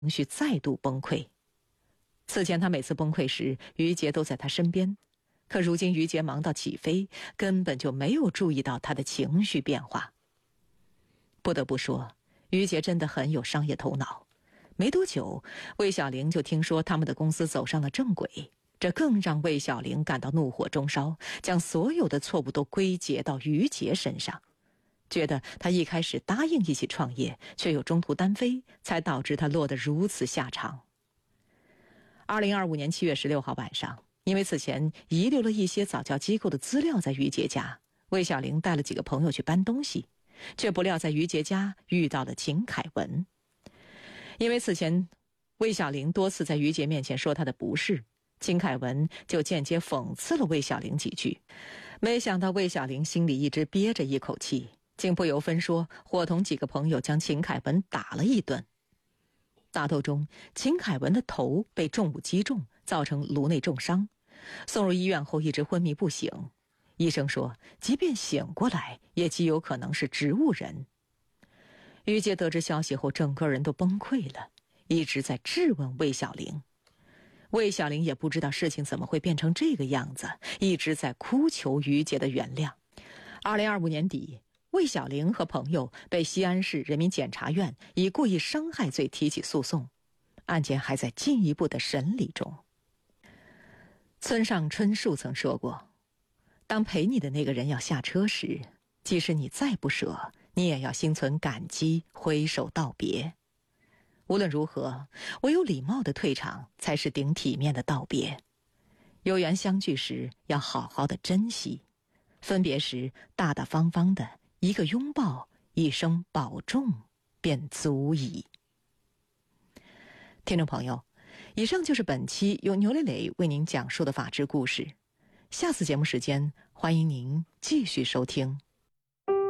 情绪再度崩溃。此前他每次崩溃时，于杰都在他身边，可如今于杰忙到起飞，根本就没有注意到他的情绪变化。不得不说，于杰真的很有商业头脑。没多久，魏小玲就听说他们的公司走上了正轨，这更让魏小玲感到怒火中烧，将所有的错误都归结到于杰身上，觉得他一开始答应一起创业，却又中途单飞，才导致他落得如此下场。2025年7月16号晚上，因为此前遗留了一些早教机构的资料在于杰家，魏小玲带了几个朋友去搬东西，却不料在于杰家遇到了秦凯文。因为此前魏小玲多次在于杰面前说他的不是，秦凯文就间接讽刺了魏小玲几句。没想到魏小玲心里一直憋着一口气，竟不由分说伙同几个朋友将秦凯文打了一顿。打斗中，秦凯文的头被重物击中，造成颅内重伤，送入医院后一直昏迷不醒。医生说，即便醒过来，也极有可能是植物人。于杰得知消息后，整个人都崩溃了，一直在质问魏小玲。魏小玲也不知道事情怎么会变成这个样子，一直在哭求于杰的原谅。2025年底，魏小玲和朋友被西安市人民检察院以故意伤害罪提起诉讼，案件还在进一步的审理中。村上春树曾说过，当陪你的那个人要下车时，即使你再不舍，你也要心存感激，挥手道别。无论如何，唯有礼貌的退场，才是顶体面的道别。有缘相聚时，要好好的珍惜；分别时，大大方方的一个拥抱，一声保重，便足矣。听众朋友，以上就是本期由牛磊磊为您讲述的法治故事。下次节目时间，欢迎您继续收听。